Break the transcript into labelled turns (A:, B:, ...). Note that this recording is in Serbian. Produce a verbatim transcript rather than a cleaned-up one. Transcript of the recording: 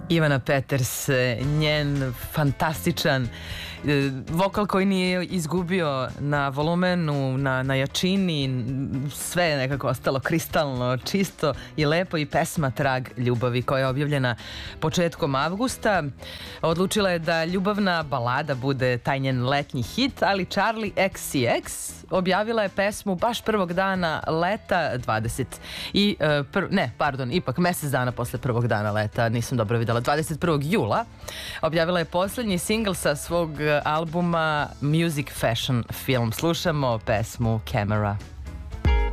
A: Ivana Peters, njen fantastičan vokal koji nije izgubio na volumenu, na, na jačini, sve je nekako ostalo kristalno, čisto i lepo, i pesma Trag ljubavi koja je objavljena početkom avgusta. Odlučila je da ljubavna balada bude taj njen letnji hit, ali Charli X C X objavila je pesmu baš prvog dana leta, dvadeset i pr, ne, pardon, ipak mesec dana posle prvog dana leta, nisam dobro videla, dvadeset prvog jula objavila je poslednji singl sa svog albuma Music Fashion Film. Slušamo pesmu Camera.